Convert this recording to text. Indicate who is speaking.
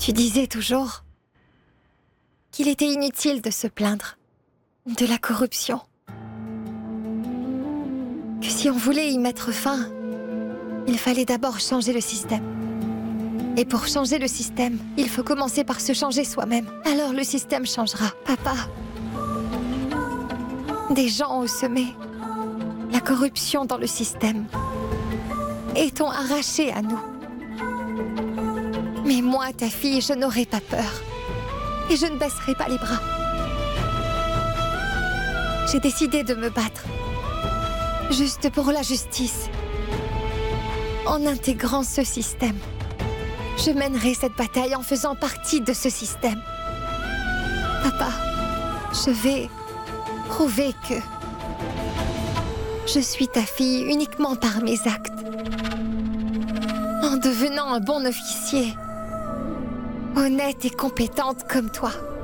Speaker 1: Tu disais toujours qu'il était inutile de se plaindre de la corruption. Que si on voulait y mettre fin, il fallait d'abord changer le système. Et pour changer le système, il faut commencer par se changer soi-même. Alors le système changera. Papa, des gens ont semé la corruption dans le système et t'ont arraché à nous. Mais moi, ta fille, je n'aurai pas peur. Et je ne baisserai pas les bras. J'ai décidé de me battre. Juste pour la justice. En intégrant ce système. Je mènerai cette bataille en faisant partie de ce système. Papa, je vais prouver que je suis ta fille uniquement par mes actes. En devenant un bon officier, honnête et compétente comme toi.